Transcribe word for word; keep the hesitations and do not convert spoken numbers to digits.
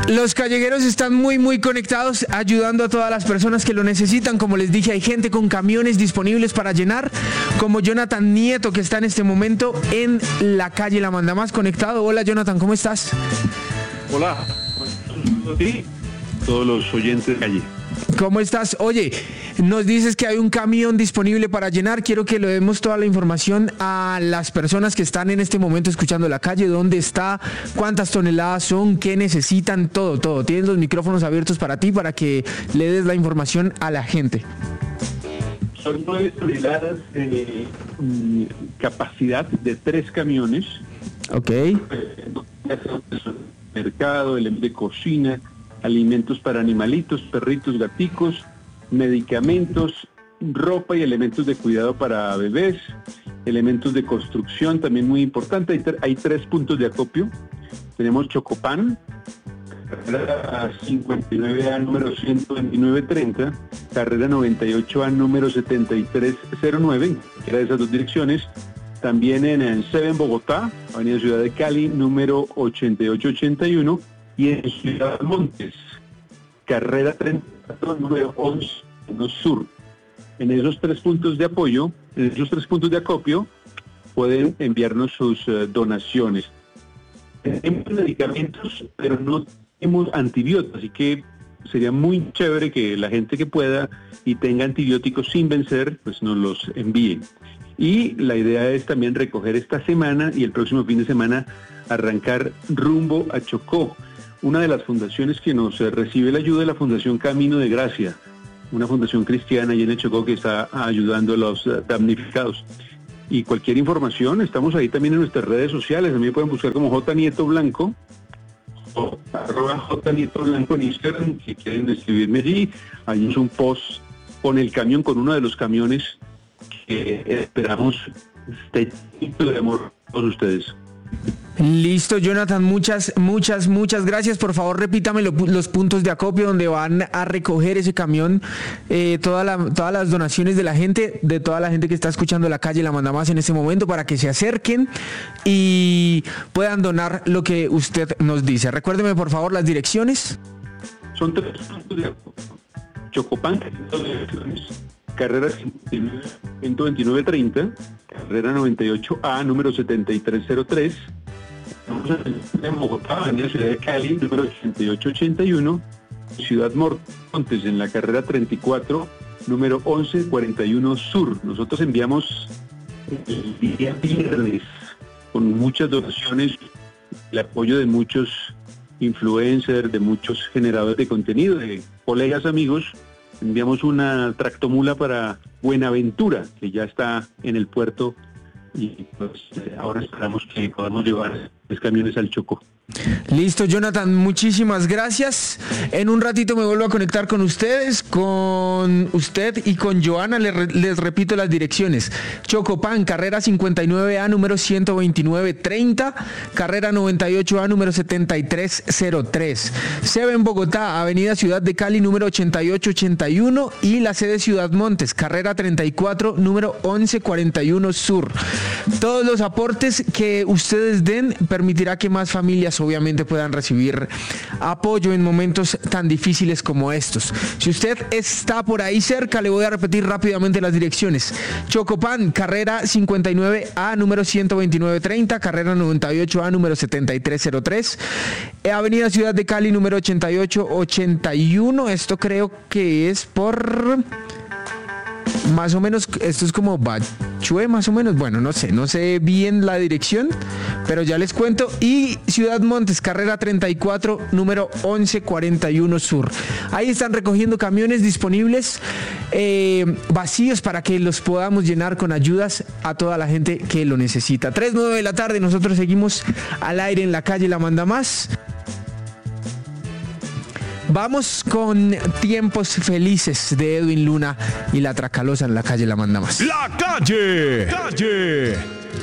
Los callejeros están muy muy conectados, ayudando a todas las personas que lo necesitan. Como les dije, hay gente con camiones disponibles para llenar, como Jonathan Nieto, que está en este momento en la calle La Mandamás conectado. Hola Jonathan, ¿cómo estás? Hola, sí, todos los oyentes de calle. ¿Cómo estás? Oye, nos dices que hay un camión disponible para llenar. Quiero que le demos toda la información a las personas que están en este momento escuchando la calle. ¿Dónde está? ¿Cuántas toneladas son? ¿Qué necesitan? Todo, todo. Tienes los micrófonos abiertos para ti, para que le des la información a la gente. Son nueve toneladas de mm, capacidad de tres camiones. Ok. Mercado, elementos de cocina, alimentos para animalitos, perritos, gaticos, medicamentos, ropa y elementos de cuidado para bebés, elementos de construcción, también muy importante. Hay, tre- hay tres puntos de acopio. Tenemos Chocopán, carrera cincuenta y nueve A número ciento veintinueve treinta, carrera noventa y ocho A número setenta y tres cero nueve, que era de esas dos direcciones. También en, en Seven Bogotá, avenida Ciudad de Cali, número ochenta y ocho ochenta y uno, y en Ciudad Montes, carrera treinta y cuatro, número once, sur. En esos tres puntos de apoyo, en esos tres puntos de acopio, pueden enviarnos sus uh, donaciones. Tenemos medicamentos, pero no tenemos antibióticos, así que sería muy chévere que la gente que pueda y tenga antibióticos sin vencer, pues nos los envíe. Y la idea es también recoger esta semana y el próximo fin de semana arrancar rumbo a Chocó. Una de las fundaciones que nos eh, recibe la ayuda es la Fundación Camino de Gracia, una fundación cristiana allí en el Chocó que está ayudando a los eh, damnificados. Y cualquier información, estamos ahí también en nuestras redes sociales. A mí me pueden buscar como J Nieto Blanco, o arroba J Nieto Blanco en Instagram, si quieren escribirme allí. Ahí es un post con el camión, con uno de los camiones que esperamos esté lleno de amor a todos ustedes. Listo, Jonathan, muchas, muchas, muchas gracias. Por favor, repítame lo, los puntos de acopio donde van a recoger ese camión, eh, toda la, todas las donaciones de la gente, de toda la gente que está escuchando la calle La Mandamás en este momento, para que se acerquen y puedan donar lo que usted nos dice. Recuérdeme, por favor, las direcciones. Son tres puntos de acopio. Chocopán, carrera ciento veintinueve treinta, carrera noventa y ocho A, número setenta y tres cero tres. Estamos en Bogotá, avenida Ciudad de Cali, número ochenta y ocho ochenta y uno. Ciudad Montes, en la carrera treinta y cuatro, número once cuarenta y uno sur. Nosotros enviamos el día viernes con muchas donaciones, el apoyo de muchos influencers, de muchos generadores de contenido, de colegas, amigos. Enviamos una tractomula para Buenaventura, que ya está en el puerto, y pues ahora esperamos que podamos llevar los camiones al Chocó. Listo, Jonathan, muchísimas gracias. En un ratito me vuelvo a conectar con ustedes, con usted y con Joana. Les, les repito las direcciones: Chocopán, carrera cincuenta y nueve A, número ciento veintinueve treinta, carrera noventa y ocho A, número setenta y tres cero tres. Seven Bogotá, avenida Ciudad de Cali, número ochenta y ocho ochenta y uno, y la sede Ciudad Montes, carrera treinta y cuatro, número once cuarenta y uno sur. Todos los aportes que ustedes den permitirá que más familias obviamente puedan recibir apoyo en momentos tan difíciles como estos. Si usted está por ahí cerca, le voy a repetir rápidamente las direcciones: Chocopán, carrera cincuenta y nueve A, número ciento veintinueve treinta, carrera noventa y ocho A, número setenta y tres cero tres, avenida Ciudad de Cali, número ochenta y ocho ochenta y uno. Esto creo que es por... más o menos, esto es como Bachué, más o menos, bueno, no sé, no sé bien la dirección, pero ya les cuento. Y Ciudad Montes, carrera treinta y cuatro, número once cuarenta y uno sur. Ahí están recogiendo camiones disponibles, eh, vacíos, para que los podamos llenar con ayudas a toda la gente que lo necesita. tres nueve de la tarde, nosotros seguimos al aire en la calle La Mandamás. Vamos con Tiempos Felices de Edwin Luna y La Tracalosa en la calle La Mandamás. La calle, calle.